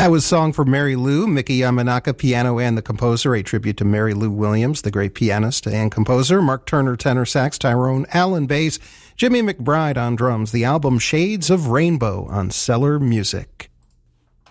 That was Song for Mary Lou, Mickey Yamanaka, piano and the composer, a tribute to Mary Lou Williams, the great pianist and composer, Mark Turner, tenor sax, Tyrone Allen, bass, Jimmy McBride on drums, the album Shades of Rainbow on Cellar Music.